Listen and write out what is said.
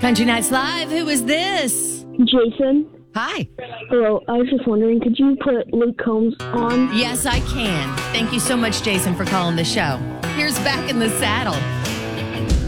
Country Nights Live, who is this? Jason. Hi. Hello, I was just wondering, could you put Luke Combs on? Yes, I can. Thank you so much, Jason, for calling the show. Here's Back in the Saddle.